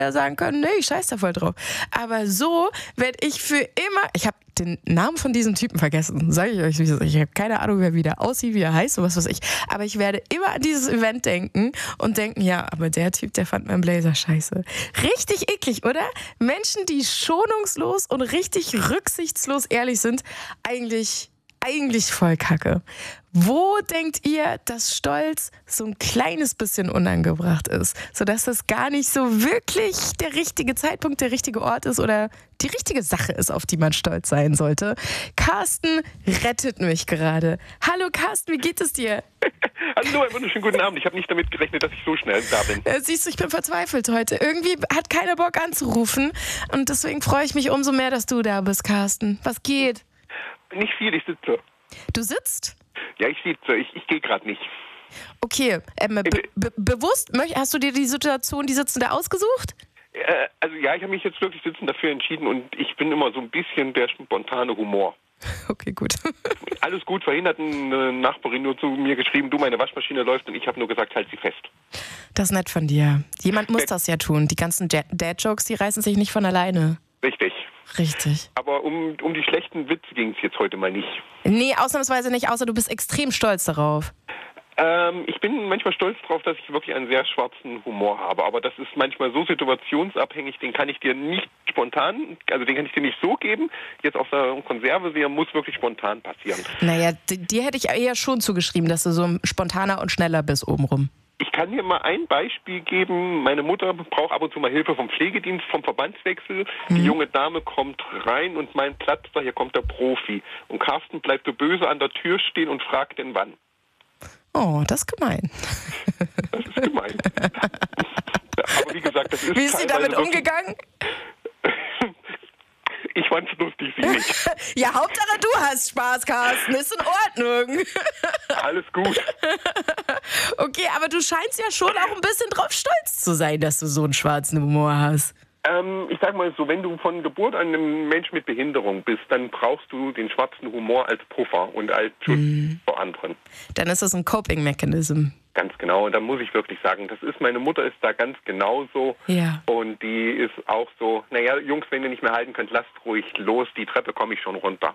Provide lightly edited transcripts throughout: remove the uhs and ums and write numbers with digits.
sagen können, nee, ich scheiß da voll drauf. Aber so werde ich für immer, ich habe den Namen von diesem Typen vergessen, sage ich euch, wie es ist. Ich habe keine Ahnung, wer wieder aussieht, wie er heißt, sowas weiß ich. Aber ich werde immer an dieses Event denken und denken, ja, aber der Typ, der fand meinen Blazer scheiße. Richtig eklig, oder? Menschen, die schonungslos und richtig rücksichtslos ehrlich sind, eigentlich voll kacke. Wo denkt ihr, dass Stolz so ein kleines bisschen unangebracht ist, sodass das gar nicht so wirklich der richtige Zeitpunkt, der richtige Ort ist oder die richtige Sache ist, auf die man stolz sein sollte? Carsten rettet mich gerade. Hallo Carsten, wie geht es dir? Hallo, einen wunderschönen guten Abend. Ich habe nicht damit gerechnet, dass ich so schnell da bin. Siehst du, ich bin verzweifelt heute. Irgendwie hat keiner Bock anzurufen und deswegen freue ich mich umso mehr, dass du da bist, Carsten. Was geht? Nicht viel, ich sitze. Du sitzt? Ja, ich sitze. Ich gehe gerade nicht. Okay, bewusst, hast du dir die Situation, die Sitzende ausgesucht? Also ja, ich habe mich jetzt wirklich sitzen dafür entschieden und ich bin immer so ein bisschen der spontane Humor. Okay, gut. Alles gut, vorhin hat eine Nachbarin nur zu mir geschrieben, du, meine Waschmaschine läuft und ich habe nur gesagt, halt sie fest. Das ist nett von dir. Jemand muss das ja tun. Die ganzen Dad-Jokes, die reißen sich nicht von alleine. Richtig. Richtig. Aber um die schlechten Witze ging es jetzt heute mal nicht. Nee, ausnahmsweise nicht, außer du bist extrem stolz darauf. Ich bin manchmal stolz darauf, dass ich wirklich einen sehr schwarzen Humor habe. Aber das ist manchmal so situationsabhängig, den kann ich dir nicht spontan, also den kann ich dir nicht so geben. Jetzt aus der Konserve, der muss wirklich spontan passieren. Naja, dir hätte ich eher schon zugeschrieben, dass du so spontaner und schneller bist obenrum. Ich kann dir mal ein Beispiel geben. Meine Mutter braucht ab und zu mal Hilfe vom Pflegedienst, vom Verbandswechsel. Die junge Dame kommt rein und mein Platz da, hier kommt der Profi. Und Carsten bleibt so böse an der Tür stehen und fragt denn wann. Oh, das ist gemein. Das ist gemein. Aber wie gesagt, das ist wie ist sie damit umgegangen? Ich fand's lustig, sie nicht. Ja, Hauptsache du hast Spaß, Carsten. Ist in Ordnung. Alles gut. Okay, aber du scheinst ja schon auch ein bisschen drauf stolz zu sein, dass du so einen schwarzen Humor hast. Ich sag mal so, wenn du von Geburt an ein Mensch mit Behinderung bist, dann brauchst du den schwarzen Humor als Puffer und als Schutz vor anderen. Dann ist das ein Coping-Mechanism. Ganz genau, und da muss ich wirklich sagen, meine Mutter ist da ganz genauso. Ja. Und die ist auch so, naja, Jungs, wenn ihr nicht mehr halten könnt, lasst ruhig los, die Treppe komme ich schon runter.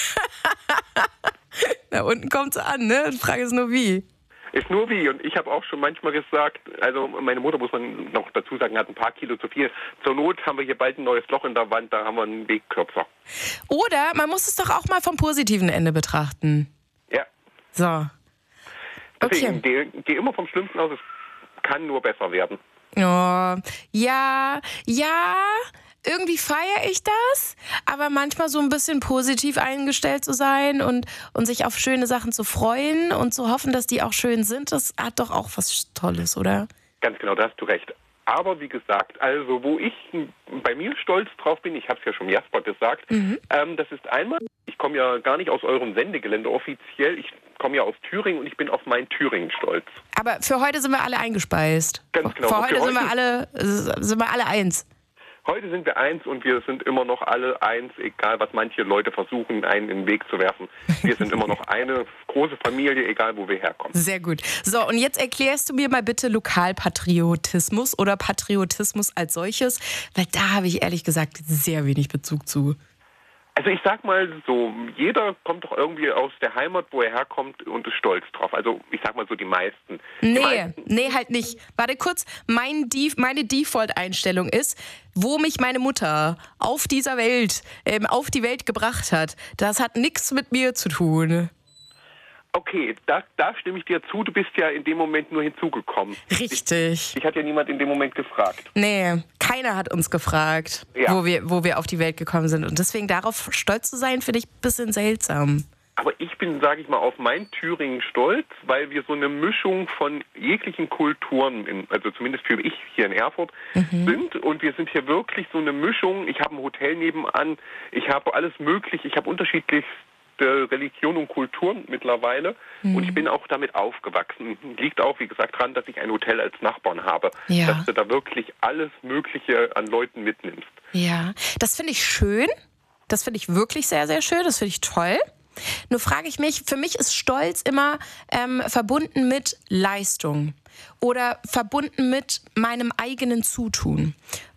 Da unten kommt sie an, ne? Die Frage ist nur wie. Ist nur wie. Und ich habe auch schon manchmal gesagt, also meine Mutter, muss man noch dazu sagen, hat ein paar Kilo zu viel. Zur Not haben wir hier bald ein neues Loch in der Wand, da haben wir einen Weg kürzer. Oder man muss es doch auch mal vom positiven Ende betrachten. Ja. So. Deswegen, geh immer vom Schlimmsten aus, es kann nur besser werden. Oh, ja, irgendwie feiere ich das, aber manchmal so ein bisschen positiv eingestellt zu sein und sich auf schöne Sachen zu freuen und zu hoffen, dass die auch schön sind, das hat doch auch was Tolles, oder? Ganz genau, da hast du recht. Aber wie gesagt, also wo ich bei mir stolz drauf bin, ich habe es ja schon Jasper gesagt, das ist einmal, ich komme ja gar nicht aus eurem Sendegelände offiziell, ich komme ja aus Thüringen und ich bin auf mein Thüringen stolz. Aber für heute sind wir alle eingespeist. Ganz genau. Für heute sind wir alle eins. Heute sind wir eins und wir sind immer noch alle eins, egal was manche Leute versuchen, einen in den Weg zu werfen. Wir sind immer noch eine große Familie, egal wo wir herkommen. Sehr gut. So, und jetzt erklärst du mir mal bitte Lokalpatriotismus oder Patriotismus als solches, weil da habe ich ehrlich gesagt sehr wenig Bezug zu. Also ich sag mal so, jeder kommt doch irgendwie aus der Heimat, wo er herkommt und ist stolz drauf. Also ich sag mal so die meisten. Nee, halt nicht. Warte kurz, meine Default-Einstellung ist, wo mich meine Mutter auf dieser Welt, auf die Welt gebracht hat. Das hat nichts mit mir zu tun. Okay, da stimme ich dir zu. Du bist ja in dem Moment nur hinzugekommen. Richtig. Dich hat ja niemand in dem Moment gefragt. Nee, keiner hat uns gefragt, ja, wo wir auf die Welt gekommen sind. Und deswegen darauf stolz zu sein, finde ich ein bisschen seltsam. Aber ich bin, sage ich mal, auf mein Thüringen stolz, weil wir so eine Mischung von jeglichen Kulturen, also zumindest für ich hier in Erfurt, sind. Und wir sind hier wirklich so eine Mischung. Ich habe ein Hotel nebenan, ich habe alles mögliche, ich habe unterschiedlichste Religion und Kulturen mittlerweile und ich bin auch damit aufgewachsen. Liegt auch, wie gesagt, daran, dass ich ein Hotel als Nachbarn habe, dass du da wirklich alles Mögliche an Leuten mitnimmst. Ja, das finde ich schön. Das finde ich wirklich sehr, sehr schön. Das finde ich toll. Nur frage ich mich, für mich ist Stolz immer verbunden mit Leistung oder verbunden mit meinem eigenen Zutun.